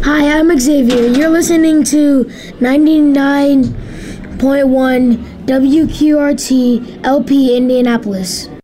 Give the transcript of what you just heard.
Hi, I'm Xavier. You're listening to 99.1 WQRT LP Indianapolis.